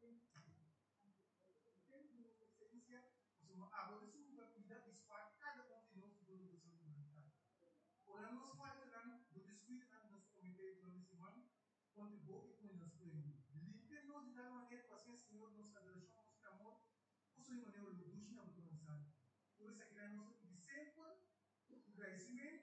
uma experiência, agora isso vai cuidar de espaço, cada continente de educação humanitária. Ora, nós falamos do descuido do nosso comitê durante esse ano, contribui com os prêmios. Limpemos de tal maneira que assim, Senhor, nossa adoração, nosso amor, possa de maneira luz na nossa. Por isso, aqui nós temos sempre o agradecimento